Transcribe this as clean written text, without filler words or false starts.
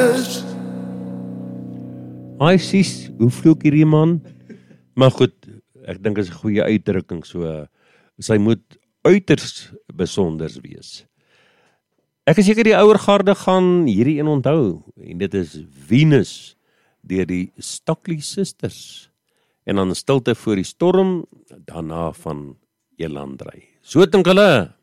Hy sies, hoe vloek hierdie man? Maar goed, ek dink is 'n goeie uitdrukking, so sy moet uiters besonders wees. Ek is seker die ouer garde gaan hierdie een onthou, en dit is Venus deur die Stockley Sisters. En dan Stilte voor die storm, daarna van Elandrey. So dink hulle.